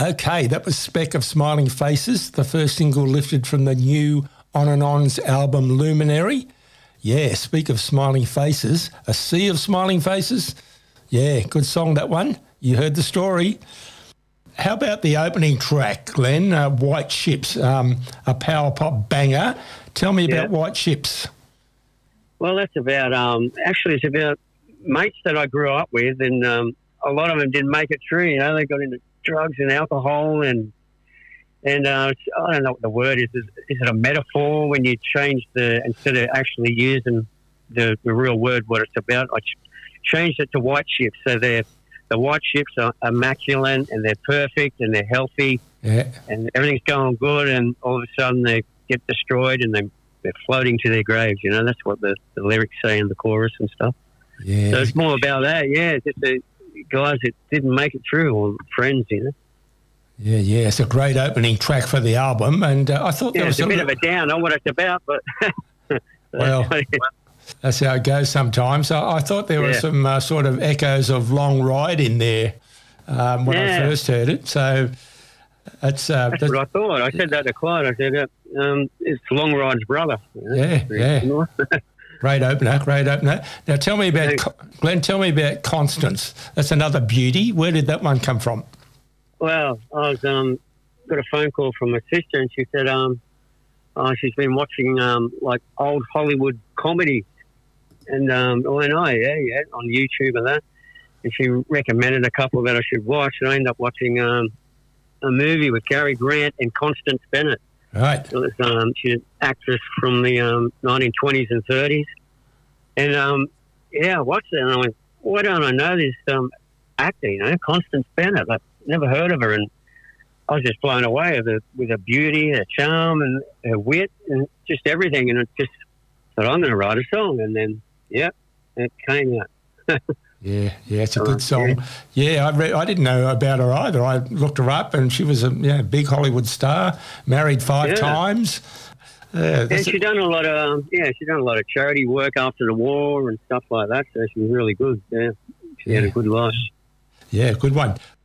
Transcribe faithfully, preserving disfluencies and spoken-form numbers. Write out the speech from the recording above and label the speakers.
Speaker 1: Okay, that was Speck of Smiling Faces, the first single lifted from the new On and On's album Luminary. Yeah, speak of smiling faces, a sea of smiling faces. Yeah, good song, that one. You heard the story. How about the opening track, Glenn, uh, White Ships, um, a power pop banger. Tell me about
Speaker 2: Yeah.
Speaker 1: White Ships.
Speaker 2: Well, that's about, um, actually it's about mates that I grew up with, and um, a lot of them didn't make it through, you know, they got into drugs and alcohol, and and uh, it's, I don't know what the word is. Is, is it a metaphor when you change the, instead of actually using the, the real word, what it's about, I ch- changed it to white ships. So they're, the white ships are immaculate and they're perfect and they're healthy,
Speaker 1: Yeah.
Speaker 2: and everything's going good, and all of a sudden they get destroyed and they, they're floating to their graves. You know, that's what the, the lyrics say in the chorus and stuff.
Speaker 1: Yeah.
Speaker 2: So it's more about that, yeah, just the guys that didn't make it through, or friends, you know.
Speaker 1: Yeah, yeah, it's a great opening track for the album, and uh, I thought there
Speaker 2: Yeah,
Speaker 1: was
Speaker 2: it's a bit
Speaker 1: little-
Speaker 2: of a down on what it's about, but...
Speaker 1: Well, that's how it goes sometimes. I, I thought there were
Speaker 2: Yeah.
Speaker 1: some uh, sort of echoes of Long Ride in there um, when I
Speaker 2: Yeah.
Speaker 1: first heard it. So that's, uh,
Speaker 2: That's
Speaker 1: that's
Speaker 2: what I thought. I said that to Clyde. I said, uh, um, it's Long Ride's brother. You know?
Speaker 1: Yeah, yeah. great opener, great opener. Now tell me about,
Speaker 2: Thanks.
Speaker 1: Co- Glenn, tell me about Constance. That's another beauty. Where did that one come from?
Speaker 2: Well, I was um, got a phone call from my sister, and she said um, oh, she's been watching um, like old Hollywood comedy, and um, I went, oh yeah, yeah, on YouTube and that. And she recommended a couple that I should watch, and I ended up watching um, a movie with Cary Grant and Constance Bennett.
Speaker 1: Right.
Speaker 2: It was, um, she's an actress from the um, nineteen twenties and thirties. And, um, yeah, I watched it, and I went, why don't I know this um, actor, you know, Constance Bennett? I've never heard of her, and I was just blown away with her, with her beauty, her charm, and her wit, and just everything. And it just thought, I'm going to write a song. And then, yeah, it came out.
Speaker 1: Yeah, yeah, it's a good
Speaker 2: Uh,
Speaker 1: song. Yeah, I re- I didn't know about her either. I looked her up, and she was a yeah, big Hollywood star, married five
Speaker 2: Yeah.
Speaker 1: times. Yeah,
Speaker 2: And
Speaker 1: that's
Speaker 2: she done a lot of, um, yeah, she done a lot of charity work after the war and stuff like that. So she was really good. Yeah, she had a
Speaker 1: Yeah.
Speaker 2: good life.
Speaker 1: yeah, good one.